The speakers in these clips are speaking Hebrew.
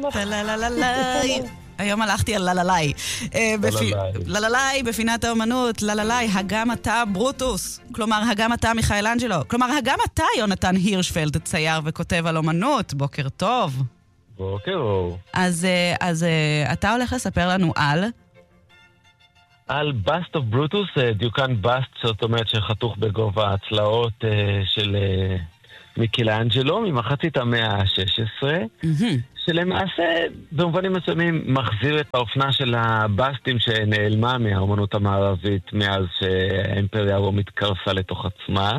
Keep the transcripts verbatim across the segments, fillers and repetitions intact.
ללללאי. היום הלכתי על לללאי. לללאי בפינת האומנות, לללאי, הגם אתה ברוטוס. כלומר, הגם אתה מיכאלנג'לו. כלומר, הגם אתה יונתן הירשפלד, צייר וכותב על אומנות. בוקר טוב. בוקר אור. אז, אז אתה הולך לספר לנו על... על Bust of Brutus, דיוקן Bust, זאת אומרת שחתוך בגובה הצלעות של מיכאלנג'לו, ממחצית המאה ה-שש עשרה, שלמעשה במובנים מסוימים מחזיר את האופנה של הבסטים שנעלמה מהאומנות המערבית מאז שהאימפריה הרומית קרסה לתוך עצמה.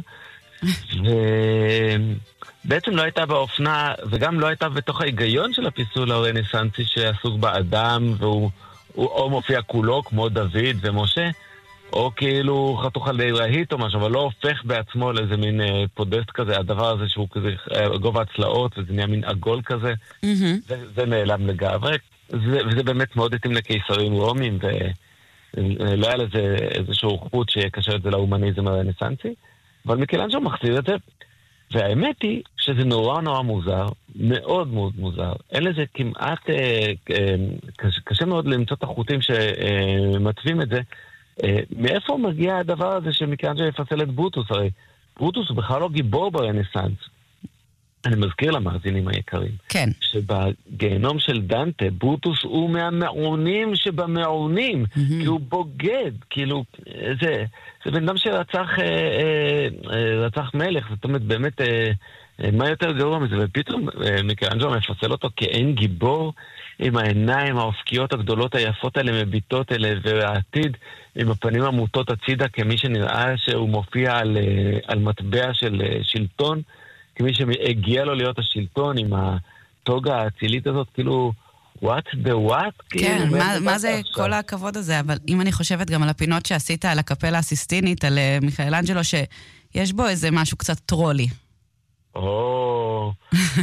ובעצם לא הייתה באופנה, וגם לא הייתה בתוך ההיגיון של הפיסול הרנסנסי שעסוק באדם, והוא או מופיע כולו כמו דוד ומשה, או כאילו חתוך על רהיט או משהו, אבל לא הופך בעצמו לאיזה מין אה, פודסט כזה, הדבר הזה שהוא כזה אה, גובה הצלעות, וזה נהיה מין עגול כזה, mm-hmm. זה, זה נעלם לגמרי, זה, וזה באמת מאוד התאים לקיסרים רומים, ולא היה לזה איזשהו חוט שיקשר את זה להומניזם הרנסנסי, אבל מיכאלנג'לו מחזיר את זה, והאמת היא שזה נורא נורא מוזר, מאוד מאוד מוזר. אין לזה כמעט, אה, אה, קשה, קשה מאוד למצוא את החוטים שמטבים את זה. אה, מאיפה מגיע הדבר הזה שמיכאלנג'לו יפסל את ברוטוס? הרי ברוטוס הוא בכלל לא גיבור ברנסנס. אני מזכיר למאזינים היקרים. כן. שבגיהנום של דנטה, ברוטוס הוא מהמעונים שבמעונים, mm-hmm. כי הוא בוגד, כאילו, זה, זה בן אדם שרצח אה, אה, רצח מלך, זאת אומרת, באמת, אה, אה, מה יותר גרוע מזה? ופתאום אה, מיכאלנג'לו מפסל אותו כאין גיבור, עם העיניים האופקיות הגדולות היפות האלה, מביטות אלה, והעתיד עם הפנים המוטות הצידה, כמי שנראה שהוא מופיע על, אה, על מטבע של אה, שלטון, כמי שהגיע לו להיות השלטון עם הטוגה האצילית הזאת, כאילו, what the what? כן, מה, מה זה כל הכבוד הזה? אבל אם אני חושבת גם על הפינות שעשית על הקפלה הסיסטינית, על מיכאלנג'לו, שיש בו איזה משהו קצת טרולי. או...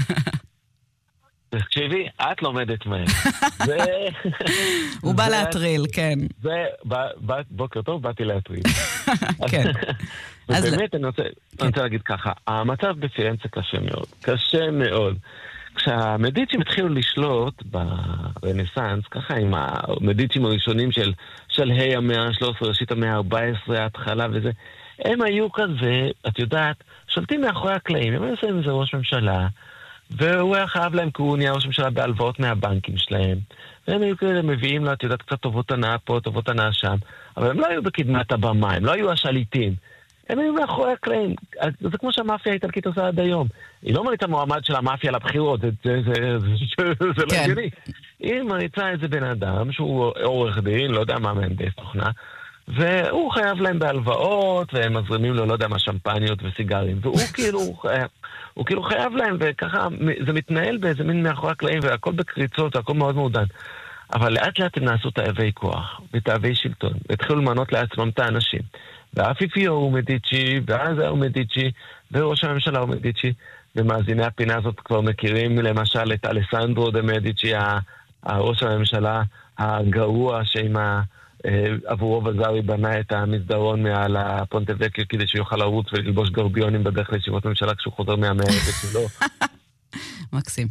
תקשיבי, את לומדת מהם. הוא בא להטריל, כן. בוקר טוב, באתי להטריל. כן. ובאמת, אני רוצה להגיד ככה, המצב בפירנצה קשה מאוד, קשה מאוד. כשהמדיצ'ים התחילו לשלוט ברנסנס, ככה עם המדיצ'ים הראשונים של שלהי המאה ה-שלוש עשרה, ראשית המאה ה-ארבע עשרה, ההתחלה וזה, הם היו כזה, את יודעת, שולטים מאחורי הקלעים, הם היו עושים איזה ראש ממשלה, והוא היה חייב להם כי הוא נהיה ראש ממשלה בהלוואות מהבנקים שלהם, והם היו כאלה מביאים לו, את יודעת, קצת טובות הנאה פה, טובות הנאה שם, אבל הם לא היו בקדמת הבמה, הם לא היו השליטים. הם היו מאחורי הקלעים. זה כמו שהמאפיה האיטלקית עושה עד היום. היא לא מריצה מועמד של המאפיה לבחירות, זה לא הגיוני. היא מריצה איזה בן אדם שהוא עורך דין, לא יודע מה מהנדס תוכנה, והוא חייב להם בהלוואות, והם מזרימים לו, לא יודע מה, שמפניות וסיגרים, והוא כאילו, הוא כאילו חייב להם, וככה זה מתנהל באיזה מין מאחורי הקלעים, והכל בקריצות, והכל מאוד מעודן. אבל לאט לאט הם נעשו תאבי כוח, ותאבי שלטון, והתחילו למנות לעצמם את האנשים. והאפיפיו הוא מדיצ'י, ואז הוא מדיצ'י, וראש הממשלה הוא מדיצ'י, ומאזיני הפינה הזאת כבר מכירים למשל את אלסנדרו דה מדיצ'י, ראש הממשלה הגרוע שעם עבורו וזרי בנה את המסדרון מעל הפונטבקיו כדי שיוכל לרוץ וללבוש גרביונים בדרך לישיבות ממשלה כשהוא חוזר מהמערכת שלו. מקסים.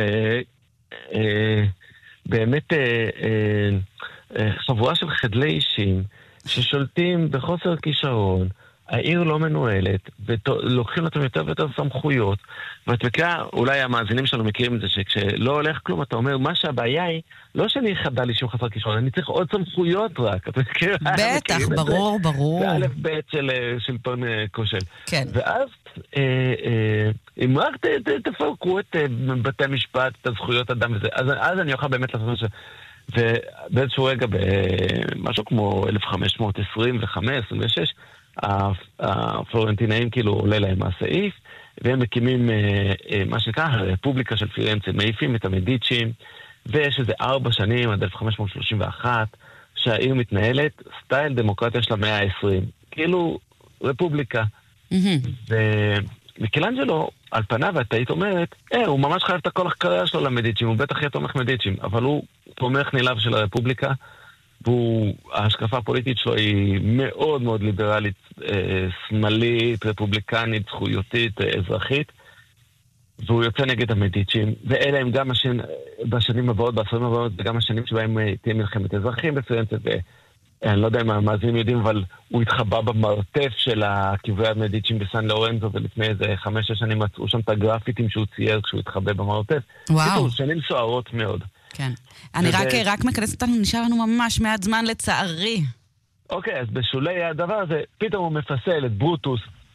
ובאמת חבורה של חדלי אישים ששולטים בחוסר כישרון, העיר לא מנוהלת, ולוקחים אותם יותר ויותר סמכויות, ואת מכירה, אולי המאזינים שלנו מכירים את זה, שכשלא הולך כלום, אתה אומר, מה שהבעיה היא, לא שאני חדל לי שום חסר כישרון, אני צריך עוד סמכויות רק, את מכירה? בטח, ברור, ברור. זה א' ב' של שלטון כושל. כן. ואז, אם רק תפרקו את בתי המשפט, את הזכויות אדם וזה, אז אני אוכל באמת לעשות ש... ובאיזשהו רגע, במשהו כמו אלף חמש מאות עשרים וחמש עשרים ושש, הפלורנטינאים כאילו עולה להם מהסעיף, והם מקימים מה שנקרא הרפובליקה של פירנצה, מעיפים את המדיצ'ים, ויש איזה ארבע שנים עד אלף חמש מאות שלושים ואחת, שהעיר מתנהלת סטייל דמוקרטיה של המאה ה-עשרים, כאילו רפובליקה. ומיכאלנג'לו, על פניו, את היית אומרת, אה, הוא ממש חייב את הכל הקריירה שלו למדיצ'ים, הוא בטח יהיה תומך מדיצ'ים, אבל הוא תומך נלהב של הרפובליקה, וההשקפה הפוליטית שלו היא מאוד מאוד ליברלית, אה, שמאלית, רפובליקנית, זכויותית, אה, אזרחית, והוא יוצא נגד המדיצ'ים, ואלה הם גם השנים, בשנים הבאות, בעשרים הבאות, וגם השנים שבהם תהיה מלחמת אזרחים בפירנצה, ואני לא יודע אם המאזינים יודעים, אבל הוא התחבא במרתף של הכיווי המדיצ'ים בסן לורנזו, ולפני איזה חמש שנים מצאו שם את הגרפיטים שהוא צייר כשהוא התחבא במרתף. וואו. שנים סוערות מאוד. כן. אני רק, רק מכנס אותנו, נשאר לנו ממש מעט זמן לצערי. אוקיי, אז בשולי הדבר הזה, פתאום הוא מפסל את ברוטוס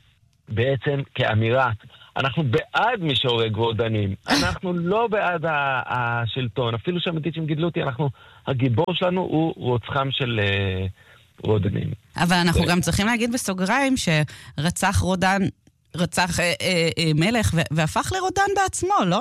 בעצם כאמירה. אנחנו בעד מי שהורג רודנים. אנחנו לא בעד השלטון. אפילו שהמדיצ'ים גידלו אותי, אנחנו, הגיבור שלנו הוא רוצחם של רודנים. אבל אנחנו גם צריכים להגיד בסוגריים שרצח רודן, רצח אה, אה, אה, מלך והפך לרודן בעצמו, לא?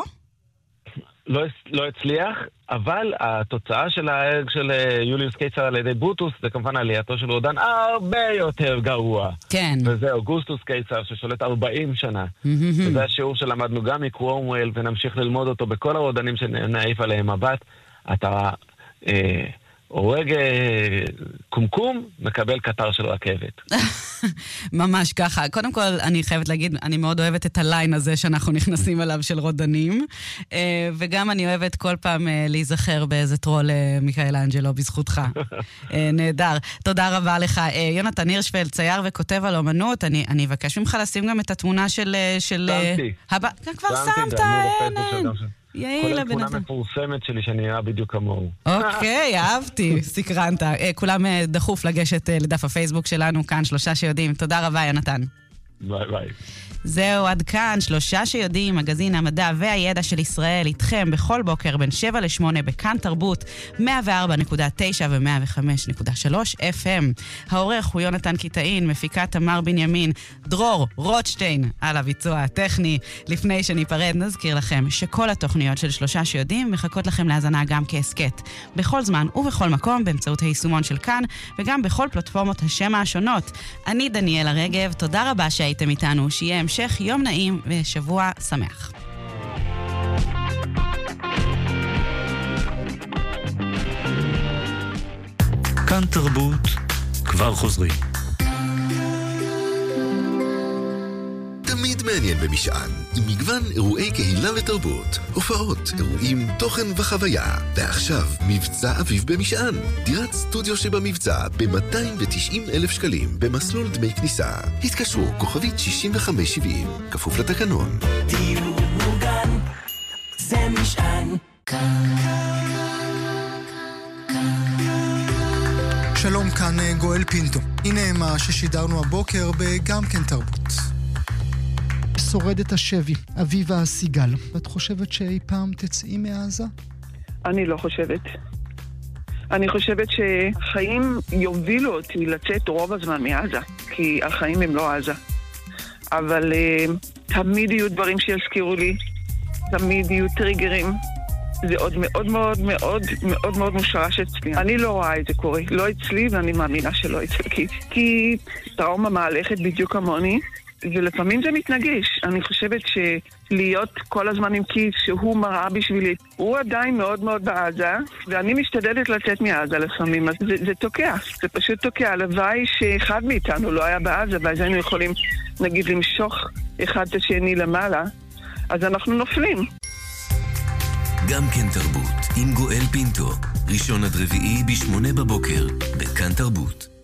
לא, לא הצליח, אבל התוצאה של ההרג של יוליוס קיסר על ידי ברוטוס זה כמובן עלייתו של רודן הרבה יותר גרוע. כן. וזה אוגוסטוס קיסר ששולט ארבעים שנה. וזה השיעור שלמדנו גם מקרומוול ונמשיך ללמוד אותו בכל הרודנים שנעיף עליהם מבט. אתה אה, הורג אה, קומקום, מקבל קטר של רכבת. ממש ככה. קודם כל, אני חייבת להגיד, אני מאוד אוהבת את הליין הזה שאנחנו נכנסים אליו של רודנים, וגם אני אוהבת כל פעם להיזכר באיזה טרול מיכאלנג'לו בזכותך. נהדר. תודה רבה לך. יונתן הירשפלד, צייר וכותב על אומנות, אני, אני אבקש ממך לשים גם את התמונה של... שמתי. הבא... כבר שמת, אין. כל התמונה מפורסמת שלי שאני נראה בדיוק כמוהו. אוקיי, אהבתי, סקרנת. כולם דחוף לגשת לדף הפייסבוק שלנו, כאן שלושה שיודעים. תודה רבה, יונתן. ביי ביי. זהו, עד כאן, שלושה שיודעים, מגזין המדע והידע של ישראל, איתכם בכל בוקר בין שבע לשמונה בכאן תרבות, מאה וארבע נקודה תשע ו-מאה וחמש נקודה שלוש אף אם. העורך הוא יונתן קיטאין, מפיקה תמר בנימין, דרור רוטשטיין על הביצוע הטכני. לפני שניפרד, נזכיר לכם שכל התוכניות של שלושה שיודעים מחכות לכם להזנה גם כעסקט. בכל זמן ובכל מקום, באמצעות היישומון של כאן, וגם בכל פלטפורמות השם השונות. אני דניאלה רגב, תודה רבה שהייתם איתנו, שיהיה המשך יום נעים ושבוע שמח. כאן תרבות, כבר חוזרים. תמיד מעניין במשען, עם מגוון אירועי קהילה ותרבות, הופעות, אירועים, תוכן וחוויה. ועכשיו, מבצע אביב במשען. דירת סטודיו שבמבצע ב-מאתיים ותשעים אלף שקלים, במסלול דמי כניסה. התקשרו, כוכבית שישים וחמש שבעים, כפוף לתקנון. תהיו מוגן, זה משען. שלום, כאן גואל פינטו. הנה מה ששידרנו הבוקר בגם כן תרבות. שורדת השבי, אביבה סיגל. את חושבת שאי פעם תצאי מעזה? אני לא חושבת. אני חושבת שחיים יובילו אותי לצאת רוב הזמן מעזה, כי החיים הם לא עזה. אבל uh, תמיד יהיו דברים שיזכירו לי, תמיד יהיו טריגרים. זה עוד מאוד מאוד מאוד מאוד מאוד מושרש אצלי. אני לא רואה את זה קורה, לא אצלי, ואני מאמינה שלא אצלי. כי, כי טראומה מהלכת בדיוק כמוני, ולפעמים זה מתנגש. אני חושבת שלהיות כל הזמן עם כיס שהוא מראה בשבילי, הוא עדיין מאוד מאוד בעזה, ואני משתדלת לצאת מעזה לפעמים, אז זה, זה תוקע, זה פשוט תוקע. הלוואי שאחד מאיתנו לא היה בעזה, ואז היינו יכולים, נגיד, למשוך אחד את השני למעלה, אז אנחנו נופלים. גם כן תרבות, עם גואל פינטו, ראשון עד רביעי בשמונה בבוקר, בכאן תרבות.